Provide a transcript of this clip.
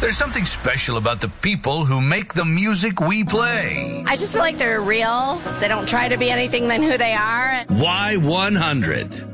There's something special about the people who make the music we play. I just feel like they're real. They don't try to be anything than who they are. Y100.